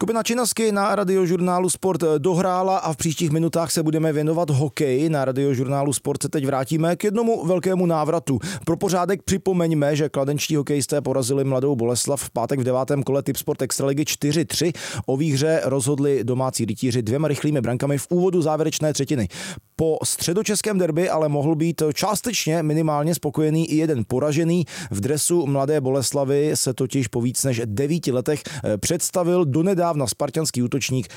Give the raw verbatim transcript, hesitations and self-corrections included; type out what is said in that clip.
Skupina Činasky na Radiožurnálu Sport dohrála a v příštích minutách se budeme věnovat hokeji. Na Radiožurnálu Sport se teď vrátíme k jednomu velkému návratu. Pro pořádek připomeňme, že kladenčtí hokejisté porazili Mladou Boleslav v pátek v devátém kole Tipsport Extraligy čtyři tři. O výhře rozhodli domácí rytíři dvěma rychlými brankami v úvodu závěrečné třetiny. Po středočeském derby ale mohl být částečně minimálně spokojený i jeden poražený. V dresu Mladé Boleslavy se totiž po víc než devíti letech představil donedávna spartanský útočník